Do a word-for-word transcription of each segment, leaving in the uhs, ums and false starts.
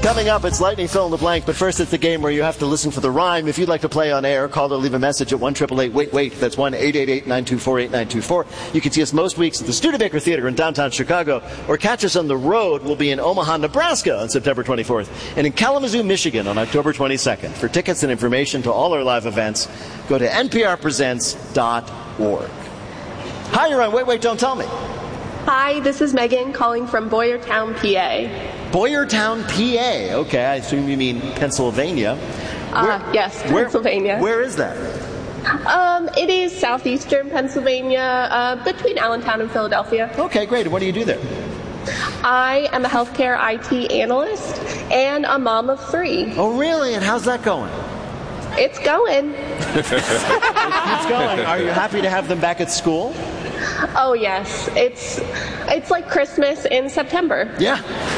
Coming up, it's Lightning Fill in the Blank, but first it's the game where you have to listen for the rhyme. If you'd like to play on air, call or leave a message at one eight eight eight, wait, wait. That's one eight eight eight, nine two four, eight nine two four. You can see us most weeks at the Studebaker Theater in downtown Chicago, or catch us on the road. We'll be in Omaha, Nebraska on September twenty-fourth, and in Kalamazoo, Michigan on October twenty-second. For tickets and information to all our live events, go to N P R presents dot org. Hi, you're on Wait, Wait, Don't Tell Me. Hi, this is Megan calling from Boyertown, P A. Boyertown, P A. Okay, I assume you mean Pennsylvania. Uh, where, yes, Pennsylvania. Where, where is that? Um, it is southeastern Pennsylvania, uh, between Allentown and Philadelphia. Okay, great. And what do you do there? I am a healthcare I T analyst and a mom of three. Oh, really? And how's that going? It's going. It's going. Are you happy to have them back at school? Oh, yes. It's it's like Christmas in September. Yeah.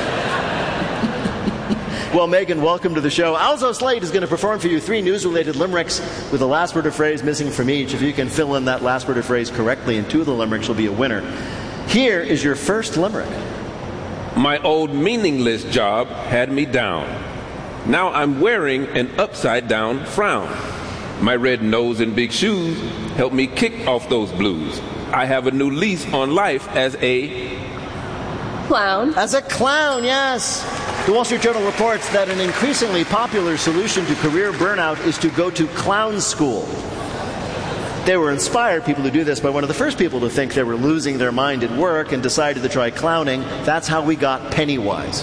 Well, Megan, welcome to the show. Alzo Slade is going to perform for you three news-related limericks with a last word or phrase missing from each. If you can fill in that last word or phrase correctly in two of the limericks, you'll be a winner. Here is your first limerick. My old meaningless job had me down. Now I'm wearing an upside-down frown. My red nose and big shoes help me kick off those blues. I have a new lease on life as a... clown. As a clown, yes. The Wall Street Journal reports that an increasingly popular solution to career burnout is to go to clown school. They were inspired, people who do this, by one of the first people to think they were losing their mind at work and decided to try clowning. That's how we got Pennywise.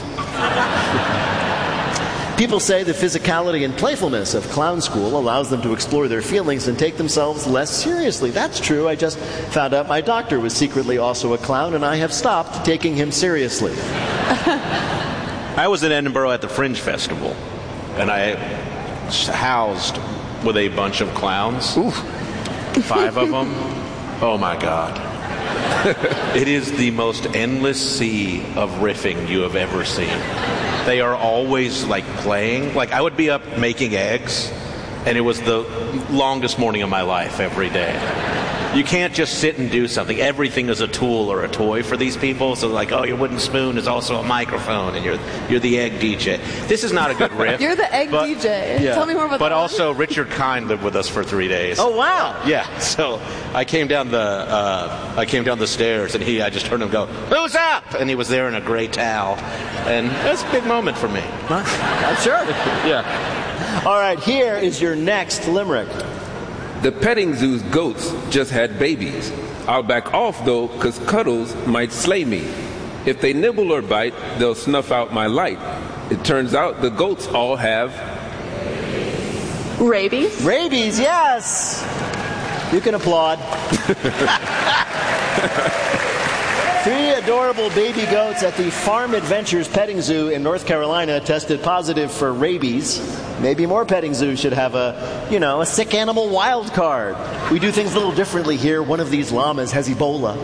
People say the physicality and playfulness of clown school allows them to explore their feelings and take themselves less seriously. That's true. I just found out my doctor was secretly also a clown, and I have stopped taking him seriously. I was in Edinburgh at the Fringe Festival, and I housed with a bunch of clowns. Ooh. Five of them. Oh, my God. It is the most endless sea of riffing you have ever seen. They are always, like, playing. Like, I would be up making eggs, and it was the longest morning of my life every day. You can't just sit and do something. Everything is a tool or a toy for these people. So, like, oh, your wooden spoon is also a microphone, and you're you're the egg D J. This is not a good riff. You're the egg but, D J. Yeah. Tell me more about but that. But also, Richard Kind lived with us for three days. Oh, wow. Yeah. So I came down the uh, I came down the stairs, and he I just heard him go, "Who's up?" And he was there in a gray towel, and that's a big moment for me. Huh? I'm sure. Yeah. All right. Here is your next limerick. The petting zoo's goats just had babies. I'll back off, though, because cuddles might slay me. If they nibble or bite, they'll snuff out my light. It turns out the goats all have... Rabies? Rabies, yes! You can applaud. Three adorable baby goats at the Farm Adventures Petting Zoo in North Carolina tested positive for rabies. Maybe more petting zoos should have a, you know, a sick animal wild card. We do things a little differently here. One of these llamas has Ebola.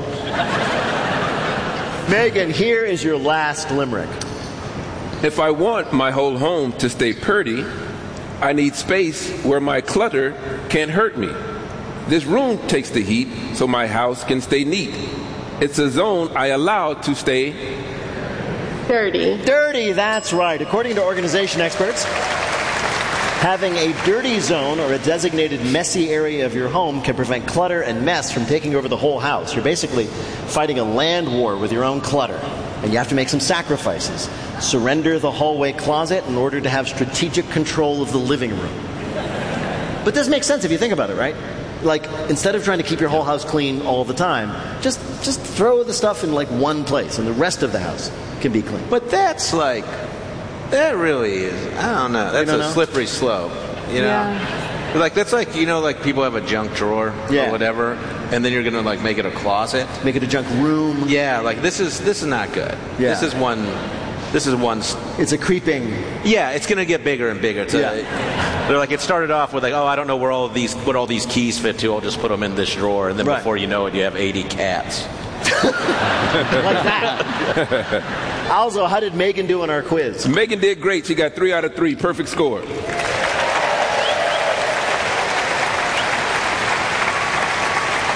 Megan, here is your last limerick. If I want my whole home to stay purty, I need space where my clutter can't hurt me. This room takes the heat so my house can stay neat. It's a zone I allow to stay... dirty. Dirty, that's right. According to organization experts, having a dirty zone or a designated messy area of your home can prevent clutter and mess from taking over the whole house. You're basically fighting a land war with your own clutter, and you have to make some sacrifices. Surrender the hallway closet in order to have strategic control of the living room. But this makes sense if you think about it, right? Like, instead of trying to keep your whole house clean all the time, just just throw the stuff in, like, one place, and the rest of the house can be clean. But that's, like... That really is, I don't know, that's don't a know? slippery slope, you know? Yeah. Like, that's like, you know, like people have a junk drawer Yeah. or whatever, and then you're going to, like, make it a closet. Make it a junk room. Yeah, like, this is this is not good. Yeah. This is one, this is one... It's a creeping... Yeah, it's going to get bigger and bigger. It's a, Yeah. They're like, it started off with like, oh, I don't know where all of these, what all these keys fit to, I'll just put them in this drawer, and then Right. before you know it, you have eighty cats. like that. Also, how did Megan do on our quiz? Megan did great. She got three out of three. Perfect score.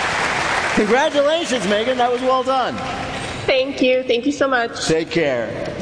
Congratulations, Megan. That was well done. Thank you. Thank you so much. Take care.